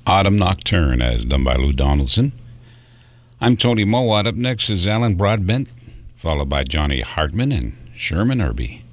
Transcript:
Autumn Nocturne, as done by Lou Donaldson. I'm Tony Mowat. Up next is Alan Broadbent, followed by Johnny Hartman and Sherman Irby.